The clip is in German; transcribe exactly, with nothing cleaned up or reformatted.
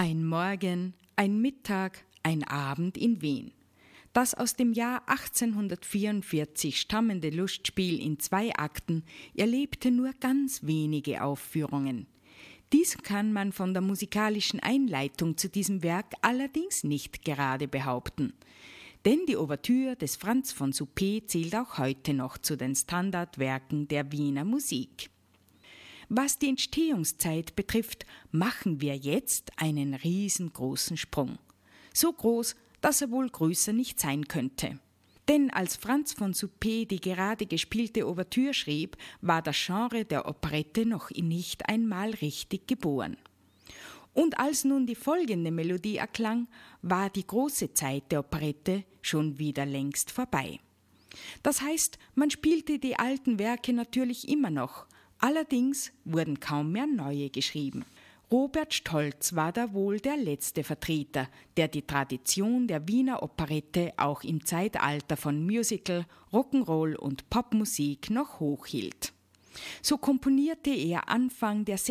Ein Morgen, ein Mittag, ein Abend in Wien. Das aus dem Jahr achtzehnhundertvierundvierzig stammende Lustspiel in zwei Akten erlebte nur ganz wenige Aufführungen. Dies kann man von der musikalischen Einleitung zu diesem Werk allerdings nicht gerade behaupten. Denn die Ouvertüre des Franz von Suppé zählt auch heute noch zu den Standardwerken der Wiener Musik. Was die Entstehungszeit betrifft, machen wir jetzt einen riesengroßen Sprung. So groß, dass er wohl größer nicht sein könnte. Denn als Franz von Suppé die gerade gespielte Ouvertüre schrieb, war das Genre der Operette noch nicht einmal richtig geboren. Und als nun die folgende Melodie erklang, war die große Zeit der Operette schon wieder längst vorbei. Das heißt, man spielte die alten Werke natürlich immer noch, allerdings wurden kaum mehr neue geschrieben. Robert Stolz war da wohl der letzte Vertreter, der die Tradition der Wiener Operette auch im Zeitalter von Musical, Rock'n'Roll und Popmusik noch hochhielt. So komponierte er Anfang der